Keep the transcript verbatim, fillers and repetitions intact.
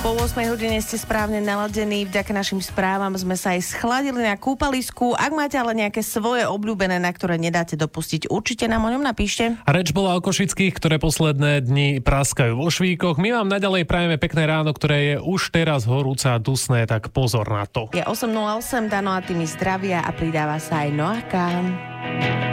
Po ôsmej hodine ste správne naladení. Vďaka našim správam sme sa aj schladili na kúpalisku. Ak máte ale nejaké svoje obľúbené, na ktoré nedáte dopustiť, určite nám o ňom napíšte. A reč bola o Košických, ktoré posledné dni praskajú vo švíkoch. My vám naďalej prajeme pekné ráno, ktoré je už teraz horúce a dusné, tak pozor na to. Je osem nula osem, Dano a Tými zdravia a pridáva sa aj Noah Kahn.